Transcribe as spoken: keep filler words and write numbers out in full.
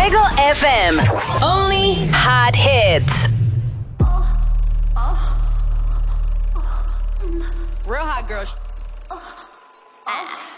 Mega F M. Only hot hits. Real hot girl.